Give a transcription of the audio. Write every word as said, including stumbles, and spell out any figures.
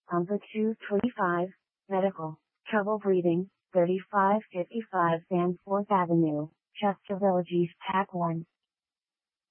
Number two twenty-five, medical, trouble breathing, thirty-five fifty-five Danforth Avenue, Chesterville East Pack one.